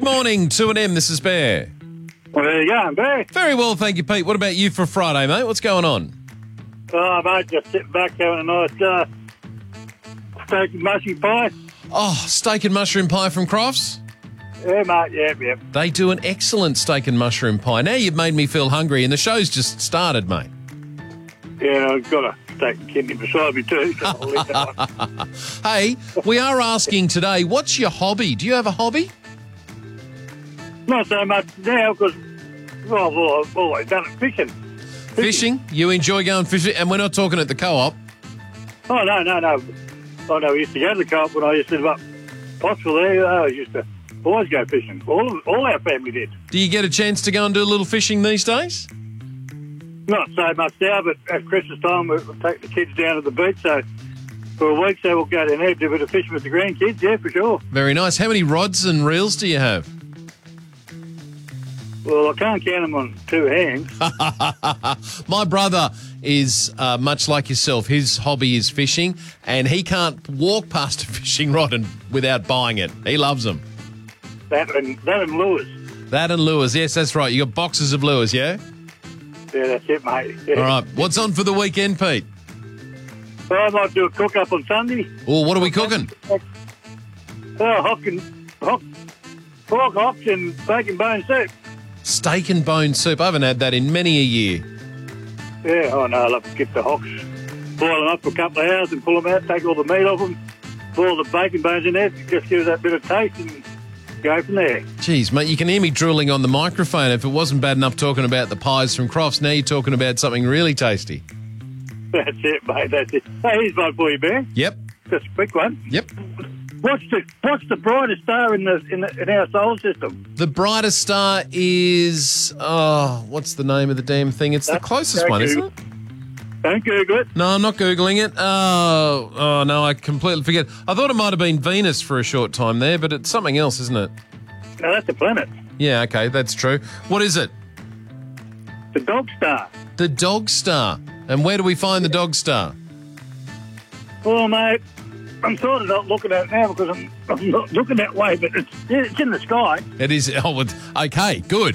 morning, 2AM. This is Bear. Well, there you go, Bear. Very well, thank you, Pete. What about you for Friday, mate? What's going on? Oh, mate, just sitting back having a nice steak and mushroom pie. Oh, steak and mushroom pie from Crofts? Yeah, mate, yep. They do an excellent steak and mushroom pie. Now you've made me feel hungry, and the show's just started, mate. Yeah, I've got a steak and kidney beside me too, so I'll leave that one. Hey, we are asking today, what's your hobby? Do you have a hobby? Not so much now, because I've always done it fishing. Fishing? You enjoy going fishing? And we're not talking at the co-op. Oh, no. I know we used to go to the co-op when I used to live up Pottsville there. I used to always go fishing. All our family did. Do you get a chance to go and do a little fishing these days? Not so much now, but at Christmas time we'll take the kids down to the beach, so for a week so we'll go down there, do a bit of fishing with the grandkids, yeah, for sure. Very nice. How many rods and reels do you have? Well, I can't count them on two hands. My brother is much like yourself. His hobby is fishing, and he can't walk past a fishing rod without buying it. He loves them. That and lures. That and lures. Yes, that's right. You got boxes of lures, yeah? Yeah, that's it, mate. Yeah. All right. What's on for the weekend, Pete? Well, I might do a cook-up on Sunday. Oh, what are we cooking? Pork hocks and bacon bone soup. Steak and bone soup. I haven't had that in many a year. Yeah, I know. I love to get the hocks, boil them up for a couple of hours and pull them out, take all the meat off them, boil the bacon bones in there, just give it that bit of taste and go from there. Jeez, mate, you can hear me drooling on the microphone. If it wasn't bad enough talking about the pies from Crofts, now you're talking about something really tasty. That's it, mate. That's it. Hey, here's one for you, Bear. Yep. Just a quick one. Yep. What's the brightest star in our solar system? The brightest star is... Oh, what's the name of the damn thing? It's the closest one, isn't it? Don't Google it. No, I'm not Googling it. Oh, no, I completely forget. I thought it might have been Venus for a short time there, but it's something else, isn't it? No, that's a planet. Yeah, okay, that's true. What is it? The Dog Star. The Dog Star. And where do we find the Dog Star? Well, mate, I'm sort of not looking at it now because I'm not looking that way, but it's in the sky. It is. Oh, okay, good.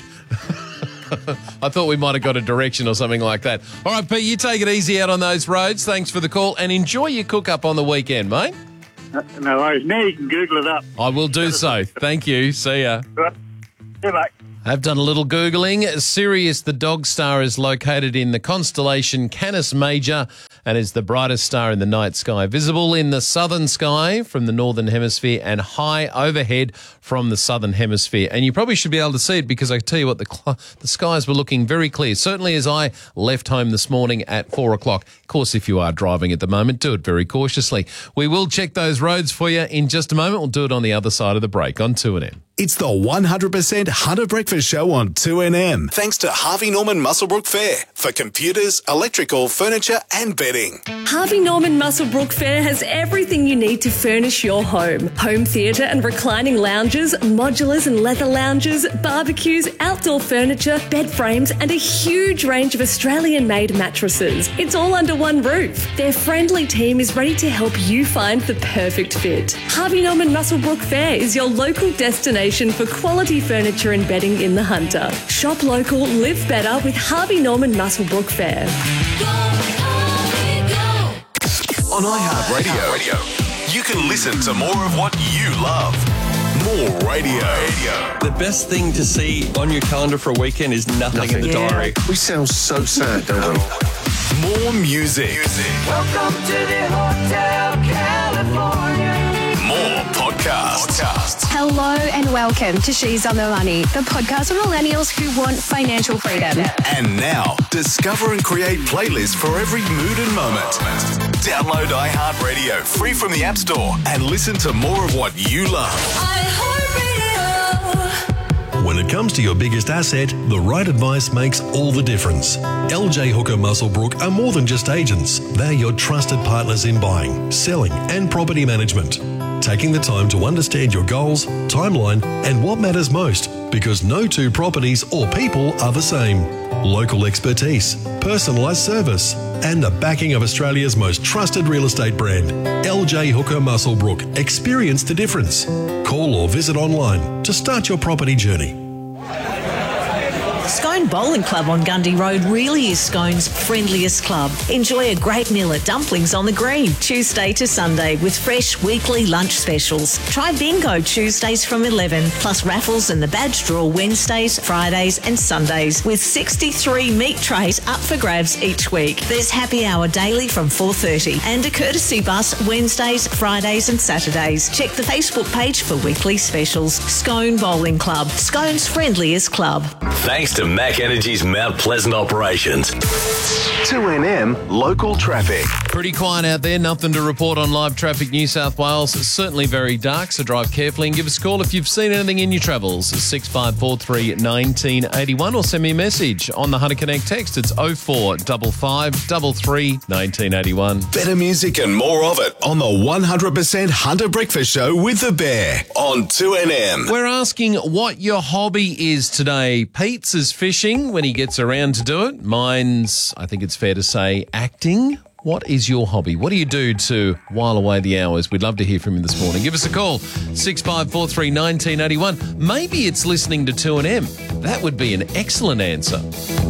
I thought we might have got a direction or something like that. All right, Pete, you take it easy out on those roads. Thanks for the call and enjoy your cook-up on the weekend, mate. No worries. Now you can Google it up. I will do so. Thank you. See ya. Right. Yeah, mate. I've done a little Googling. Sirius, the Dog Star, is located in the constellation Canis Major and is the brightest star in the night sky, visible in the southern sky from the northern hemisphere and high overhead from the southern hemisphere. And you probably should be able to see it because I tell you what, the skies were looking very clear, certainly as I left home this morning at 4 o'clock. Of course, if you are driving at the moment, do it very cautiously. We will check those roads for you in just a moment. We'll do it on the other side of the break on 2NM. It's the 100% Hunter Breakfast Show on 2NM. Thanks to Harvey Norman Muswellbrook Fair for computers, electrical, furniture and bedding. Harvey Norman Muswellbrook Fair has everything you need to furnish your home. Home theatre and reclining lounges, modulars and leather lounges, barbecues, outdoor furniture, bed frames and a huge range of Australian-made mattresses. It's all under one roof. Their friendly team is ready to help you find the perfect fit. Harvey Norman Muswellbrook Fair is your local destination for quality furniture and bedding in the Hunter. Shop local, live better with Harvey Norman Muswellbrook Fair. On iHeartRadio, you can listen to more of what you love. More radio. The best thing to see on your calendar for a weekend is nothing in the diary. We sound so sad, don't we? More music. Welcome to the Hotel California. More podcasts. Hello and welcome to She's on the Money, the podcast for millennials who want financial freedom. And now, discover and create playlists for every mood and moment. Download iHeartRadio free from the App Store and listen to more of what you love. When it comes to your biggest asset, the right advice makes all the difference. LJ Hooker Muswellbrook are more than just agents. They're your trusted partners in buying, selling and property management. taking the time to understand your goals, timeline, and what matters most, because no two properties or people are the same. Local expertise, personalised service, and the backing of Australia's most trusted real estate brand, LJ Hooker Muswellbrook. Experience the difference. Call or visit online to start your property journey. Scone Bowling Club on Gundy Road really is Scone's friendliest club. Enjoy a great meal at Dumplings on the Green, Tuesday to Sunday, with fresh weekly lunch specials. Try bingo Tuesdays from 11, plus raffles and the badge draw Wednesdays, Fridays and Sundays, with 63 meat trays up for grabs each week. There's happy hour daily from 4:30 and a courtesy bus Wednesdays, Fridays and Saturdays. Check the Facebook page for weekly specials. Scone Bowling Club, Scone's friendliest club. Thanks to Mac Energy's Mount Pleasant operations. 2NM local traffic. Pretty quiet out there. Nothing to report on Live Traffic New South Wales. It's certainly very dark, so drive carefully and give us a call if you've seen anything in your travels. 6543 1981 or send me a message on the Hunter Connect text. It's 0455 33 1981. Better music and more of it on the 100% Hunter Breakfast Show with the Bear on 2NM. We're asking what your hobby is today. Pete's is fishing when he gets around to do it. Mine's, I think it's fair to say, acting. What is your hobby? What do you do to while away the hours? We'd love to hear from you this morning. Give us a call, 6543 1981. Maybe it's listening to 2NM. That would be an excellent answer.